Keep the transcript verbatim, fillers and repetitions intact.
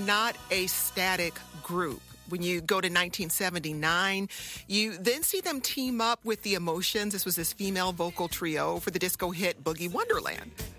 not a static group. When you go to nineteen seventy-nine, you then see them team up with The Emotions. This was this female vocal trio for the disco hit Boogie Wonderland.